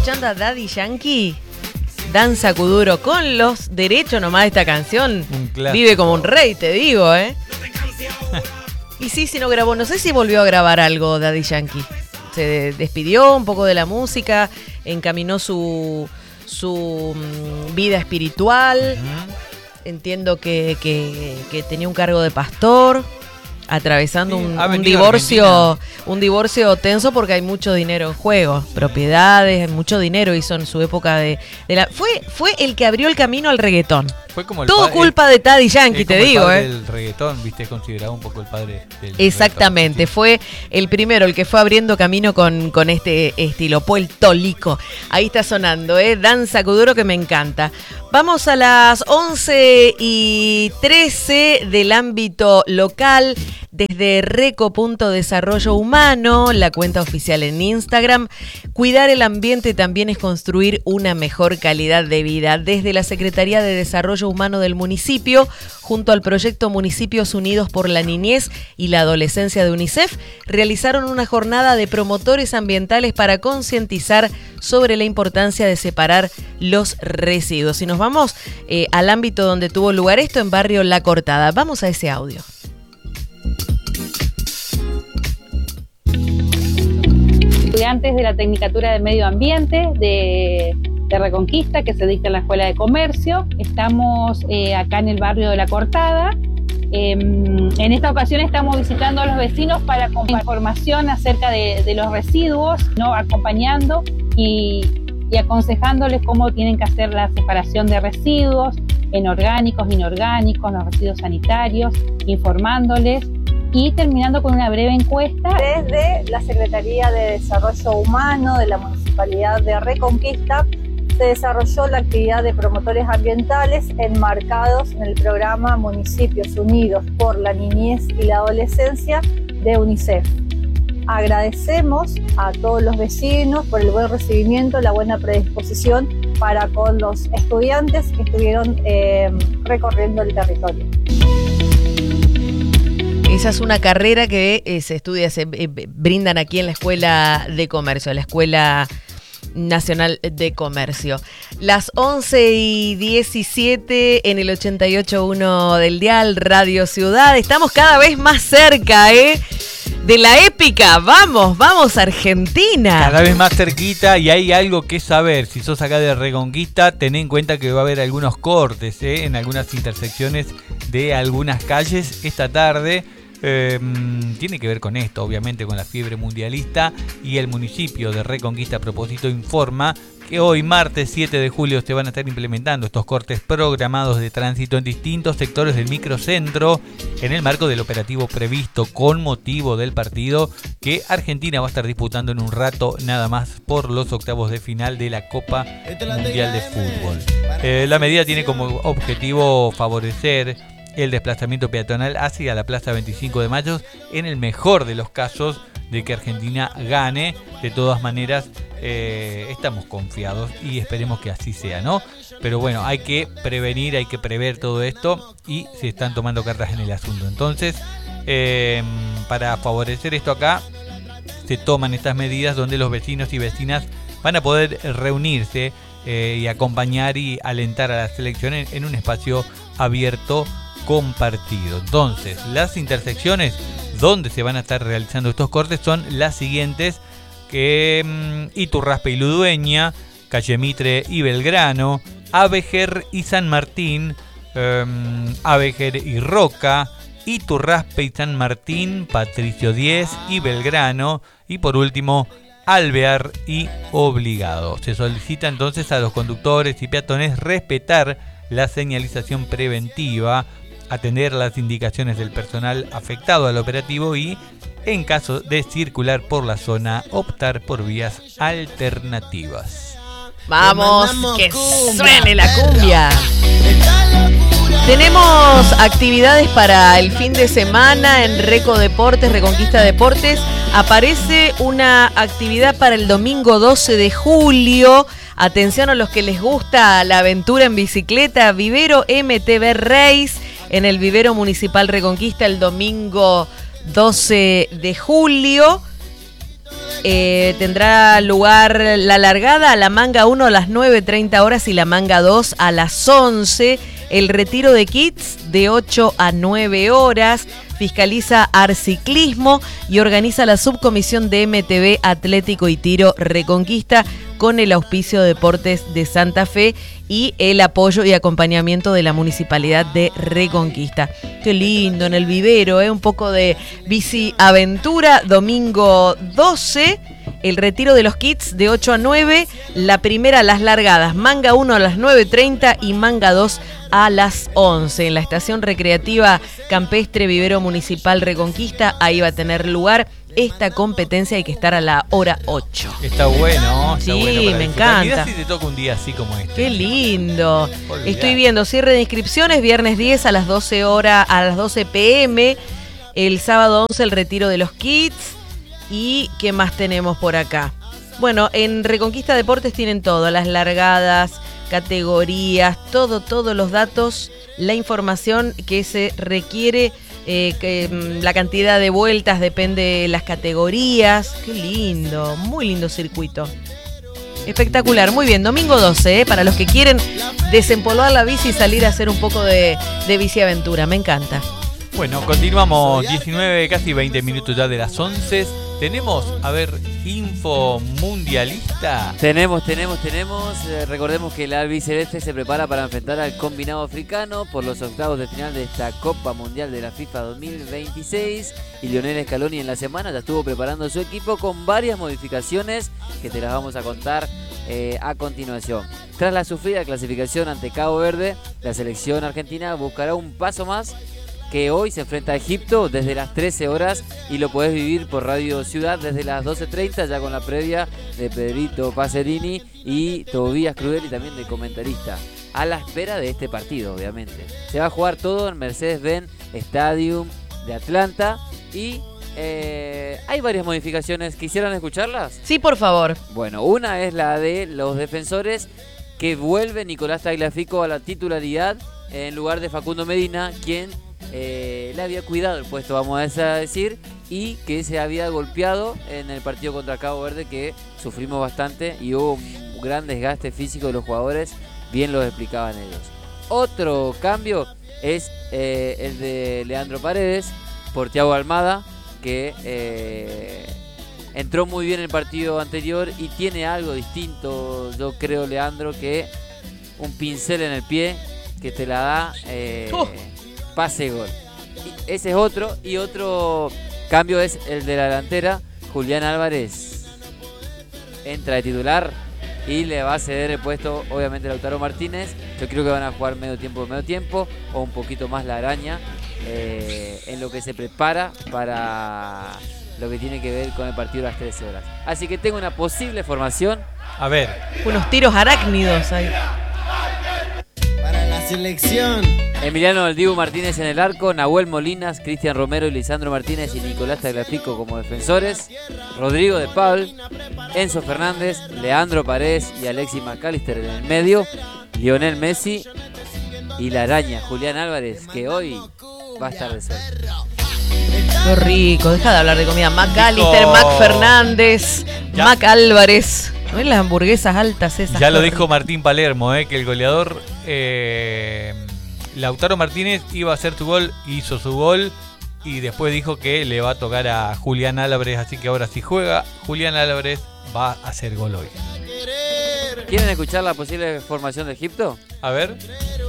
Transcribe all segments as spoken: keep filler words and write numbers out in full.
escuchando a Daddy Yankee, Danza Kuduro, con los derechos nomás de esta canción. Vive como un rey, te digo, ¿eh? Y sí, si no grabó, no sé si volvió a grabar algo Daddy Yankee. Se despidió un poco de la música, encaminó su, su vida espiritual. Uh-huh. Entiendo que, que, que tenía un cargo de pastor, atravesando sí, un, un divorcio un divorcio tenso porque hay mucho dinero en juego, propiedades, hay mucho dinero, hizo en su época de, de la fue fue el que abrió el camino al reggaetón. Fue como el todo pa- culpa el, de Daddy Yankee, te digo, el eh. El reggaetón, viste, es considerado un poco el padre del Exactamente, reggaetón, sí. Fue el primero, el que fue abriendo camino con, con este estilo, puertolico. Ahí está sonando, eh, Danza Kuduro, que me encanta. Vamos a las once y trece del ámbito local. Desde Reco.Desarrollo Humano, la cuenta oficial en Instagram, cuidar el ambiente también es construir una mejor calidad de vida. Desde la Secretaría de Desarrollo Humano del municipio, junto al proyecto Municipios Unidos por la Niñez y la Adolescencia de UNICEF, realizaron una jornada de promotores ambientales para concientizar sobre la importancia de separar los residuos. Y nos vamos eh, al ámbito donde tuvo lugar esto, en Barrio La Cortada. Vamos a ese audio. Estudiantes de la Tecnicatura de Medio Ambiente de, de Reconquista, que se dicta en la Escuela de Comercio. Estamos eh, acá en el barrio de La Cortada. Eh, en esta ocasión estamos visitando a los vecinos para compartir información acerca de, de los residuos, ¿no? Acompañando y, y aconsejándoles cómo tienen que hacer la separación de residuos en orgánicos, inorgánicos, los residuos sanitarios, informándoles. Y terminando con una breve encuesta. Desde la Secretaría de Desarrollo Humano de la Municipalidad de Reconquista se desarrolló la actividad de promotores ambientales enmarcados en el programa Municipios Unidos por la Niñez y la Adolescencia de UNICEF. Agradecemos a todos los vecinos por el buen recibimiento, la buena predisposición para con los estudiantes que estuvieron eh, recorriendo el territorio. Esa es una carrera que eh, se estudia, se eh, brindan aquí en la Escuela de Comercio, la Escuela Nacional de Comercio. Las once y diecisiete en el ochenta y ocho punto uno del dial Radio Ciudad. Estamos cada vez más cerca, ¿eh? De la épica. Vamos, vamos Argentina. Cada vez más cerquita, y hay algo que saber. Si sos acá de Reconquista, ten en cuenta que va a haber algunos cortes, ¿eh? En algunas intersecciones de algunas calles esta tarde. Eh, tiene que ver con esto, obviamente, con la fiebre mundialista, y el municipio de Reconquista a propósito informa que hoy, martes siete de julio, se van a estar implementando estos cortes programados de tránsito en distintos sectores del microcentro en el marco del operativo previsto con motivo del partido que Argentina va a estar disputando en un rato nada más por los octavos de final de la Copa Mundial de Fútbol. Eh, la medida tiene como objetivo favorecer el desplazamiento peatonal hacia la Plaza veinticinco de Mayo en el mejor de los casos de que Argentina gane. De todas maneras, eh, estamos confiados y esperemos que así sea, ¿no? Pero bueno, hay que prevenir, hay que prever todo esto, y se están tomando cartas en el asunto. Entonces, eh, para favorecer esto acá, se toman estas medidas donde los vecinos y vecinas van a poder reunirse eh, y acompañar y alentar a la selección en, en un espacio abierto, compartido. Entonces, las intersecciones donde se van a estar realizando estos cortes son las siguientes: que um, Iturraspe y Ludueña, Calle Mitre y Belgrano, Avejer y San Martín, um, Avejer y Roca, Iturraspe y San Martín, Patricio Diez y Belgrano, y por último Alvear y Obligado. Se solicita entonces a los conductores y peatones respetar la señalización preventiva, atender las indicaciones del personal afectado al operativo y, en caso de circular por la zona, optar por vías alternativas. Vamos, que suene la cumbia. Tenemos actividades para el fin de semana en Reco Deportes, Reconquista Deportes. Aparece una actividad para el domingo doce de julio. Atención a los que les gusta la aventura en bicicleta. Vivero M T B Race en el Vivero Municipal Reconquista el domingo doce de julio. eh, tendrá lugar la largada, la manga uno a las nueve treinta horas y la manga dos a las once. El retiro de kits de ocho a nueve horas. Fiscaliza Arciclismo y organiza la subcomisión de M T V Atlético y Tiro Reconquista con el auspicio de Deportes de Santa Fe y el apoyo y acompañamiento de la Municipalidad de Reconquista. Qué lindo, en el vivero, ¿eh? Un poco de bici aventura. Domingo doce, el retiro de los kits de ocho a nueve. La primera, las largadas, manga uno a las nueve treinta y manga dos a las once. En la estación recreativa campestre Vivero Municipal Reconquista, ahí va a tener lugar esta competencia. Hay que estar a la hora ocho. Está bueno, está sí, bueno para me disfrutar. encanta. Mirá si te toca un día así como este. Qué lindo. Olvidá. Estoy viendo cierre de inscripciones, viernes diez a las doce horas, a las doce pm. El sábado once el retiro de los kits. ¿Y qué más tenemos por acá? Bueno, en Reconquista Deportes tienen todo, las largadas, categorías, todo, todos los datos, la información que se requiere, eh, que, mm, la cantidad de vueltas depende de las categorías. Qué lindo, muy lindo circuito. Espectacular, muy bien, domingo doce, ¿eh? Para los que quieren desempolvar la bici y salir a hacer un poco de, de bici aventura, me encanta. Bueno, continuamos, diecinueve, casi veinte minutos ya de las once. Tenemos, a ver, info mundialista. Tenemos, tenemos, tenemos. Eh, recordemos que el albiceleste se prepara para enfrentar al combinado africano por los octavos de final de esta Copa Mundial de la FIFA dos mil veintiséis. Y Lionel Scaloni en la semana ya estuvo preparando su equipo con varias modificaciones que te las vamos a contar eh, a continuación. Tras la sufrida clasificación ante Cabo Verde, la selección argentina buscará un paso más, que hoy se enfrenta a Egipto desde las trece horas y lo podés vivir por Radio Ciudad desde las doce treinta, ya con la previa de Pedrito Pacerini y Tobías Crudel y también de comentarista, a la espera de este partido, obviamente. Se va a jugar todo en Mercedes-Benz Stadium de Atlanta y eh, hay varias modificaciones. ¿Quisieran escucharlas? Sí, por favor. Bueno, una es la de los defensores, que vuelve Nicolás Tagliafico a la titularidad en lugar de Facundo Medina, quien Eh, le había cuidado el puesto, vamos a decir, y que se había golpeado en el partido contra Cabo Verde, que sufrimos bastante y hubo un gran desgaste físico de los jugadores, bien lo explicaban ellos. Otro cambio es eh, el de Leandro Paredes por Thiago Almada, que eh, entró muy bien en el partido anterior y tiene algo distinto, yo creo, Leandro, que un pincel en el pie que te la da eh, uh. pase gol. Y ese es otro. Y otro cambio es el de la delantera. Julián Álvarez entra de titular y le va a ceder el puesto, obviamente, a Lautaro Martínez. Yo creo que van a jugar medio tiempo de medio tiempo o un poquito más la araña eh, en lo que se prepara para lo que tiene que ver con el partido a las trece horas. Así que tengo una posible formación. A ver. Unos tiros arácnidos ahí. Para la selección. Emiliano del Dibu Martínez en el arco, Nahuel Molinas, Cristian Romero y Lisandro Martínez y Nicolás Tagliafico como defensores, Rodrigo de Paul, Enzo Fernández, Leandro Paredes y Alexis McAllister en el medio, Lionel Messi y la araña Julián Álvarez, que hoy va a estar de ser. Qué rico, deja de hablar de comida. McAllister, Dijo... Mac Fernández, Ya. Mac Álvarez. ¿No ven las hamburguesas altas esas? Ya lo Qué dijo rico. Martín Palermo, eh, que el goleador eh, Lautaro Martínez iba a hacer su gol, hizo su gol y después dijo que le va a tocar a Julián Álvarez, así que ahora si juega Julián Álvarez va a hacer gol hoy. ¿Quieren escuchar la posible formación de Egipto? A ver,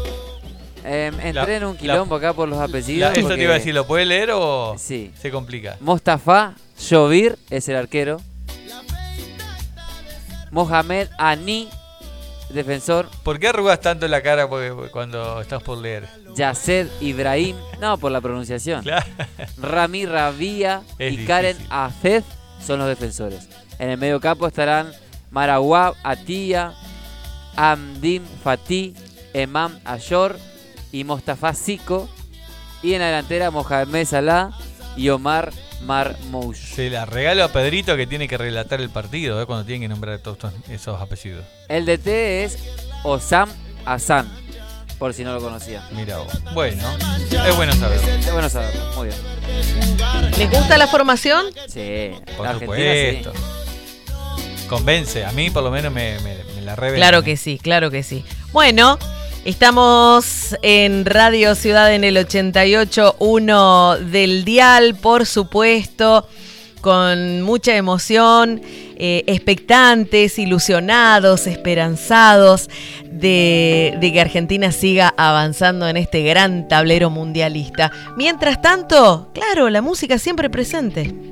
Eh, entré La- en un quilombo acá por los la, apellidos. eso porque- te iba a decir, ¿lo puede leer o Sí. se complica? Mostafa Jovir es el arquero. Mohamed Ani, defensor. ¿Por qué arrugas tanto la cara porque, cuando estás por leer? Yasser Ibrahim, no, por la pronunciación. Claro. Rami Rabia Es y difícil. Karen Afed son los defensores. En el medio campo estarán Marawab Atia, Amdim Fatih, Emam Ayor y Mostafa Siko. Y en la delantera Mohamed Salah y Omar Marmouch. Se la regalo a Pedrito, que tiene que relatar el partido, eh, cuando tienen que nombrar todos estos- esos apellidos. El D T es Osam Hassan, por si no lo conocían. Mira vos. Bueno, es bueno saberlo. Es bueno saberlo, muy bien. ¿Les gusta la formación? Sí, Por la supuesto. Argentina sí. convence. A mí por lo menos me, me, me la revela. Claro que sí, claro que sí. Bueno, estamos en Radio Ciudad en el ochenta y ocho punto uno del dial, por supuesto, con mucha emoción, eh, expectantes, ilusionados, esperanzados de, de que Argentina siga avanzando en este gran tablero mundialista. Mientras tanto, claro, la música siempre presente.